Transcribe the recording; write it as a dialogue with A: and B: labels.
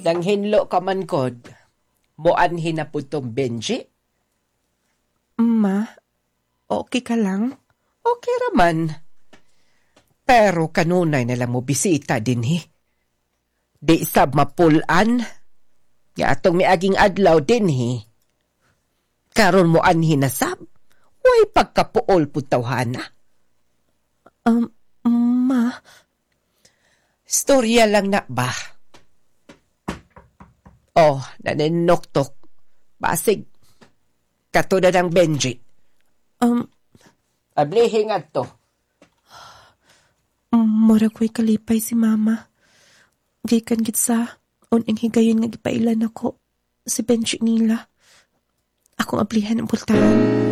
A: Nang hinlo ka man kod, moanhin na po tong Benji?
B: Ma, okay ka lang?
A: Okay raman. Pero kanunay na lang mo bisita din Di sab mapulan. Nga atong miaging adlaw din Karon mo anhin na sab. Way pagkapuol po tawhana.
B: Ma,
A: Storya lang na ba? Oh, naninoktok. Basig. Katulad ng Benji. Ablihin nga to.
B: murag ko'y kalipay si mama. Gikan git sa uning higayon nga gipailan ako si Benji nila. Akong ablihan ang bultahan.